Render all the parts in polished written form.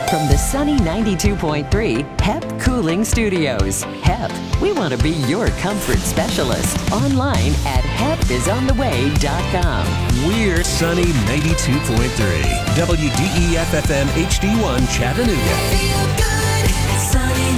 From the sunny 92.3 HEP Cooling Studios. HEP, we want to be your comfort specialist. Online at HEPisontheway.com. We're Sunny 92.3 WDEF-FM HD1 Chattanooga. Feel good. Sunny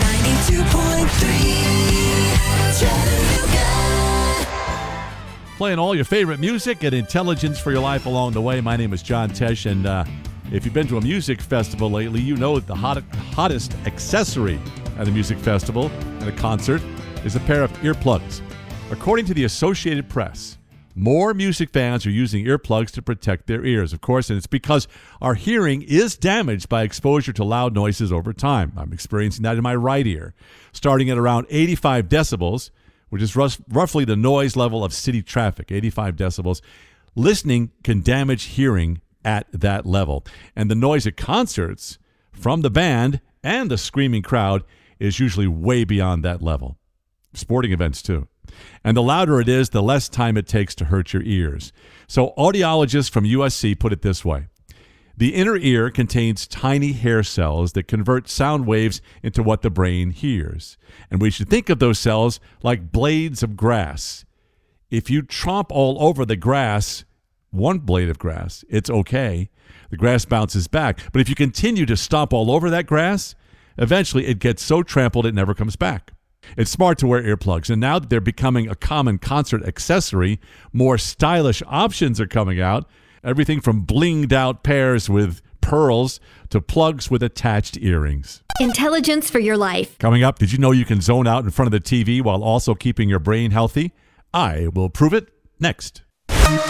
92.3 Chattanooga. Playing all your favorite music and intelligence for your life along the way. My name is John Tesh, and if you've been to a music festival lately, you know that the hottest accessory at a music festival and a concert is a pair of earplugs. According to the Associated Press, more music fans are using earplugs to protect their ears, of course, and it's because our hearing is damaged by exposure to loud noises over time. I'm experiencing that in my right ear. Starting at around 85 decibels, which is roughly the noise level of city traffic, 85 decibels, listening can damage hearing at that level. And the noise at concerts from the band and the screaming crowd is usually way beyond that level. Sporting events too. And the louder it is, the less time it takes to hurt your ears. So audiologists from USC put it this way. The inner ear contains tiny hair cells that convert sound waves into what the brain hears. And we should think of those cells like blades of grass. If you tromp all over the grass, one blade of grass, it's okay. The grass bounces back. But if you continue to stomp all over that grass, eventually it gets so trampled it never comes back. It's smart to wear earplugs, and now that they're becoming a common concert accessory, more stylish options are coming out. Everything from blinged out pairs with pearls to plugs with attached earrings. Intelligence for your life. Coming up, did you know you can zone out in front of the TV while also keeping your brain healthy? I will prove it next.